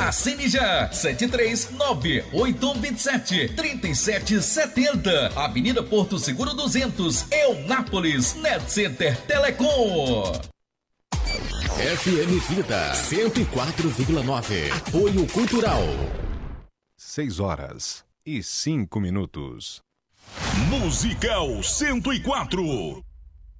Assine já, 739-8127-3770. Avenida Porto Seguro 200, Eunápolis, Net Center Telecom. FM Vida 104,9. Apoio Cultural. 6h05. Musical 104.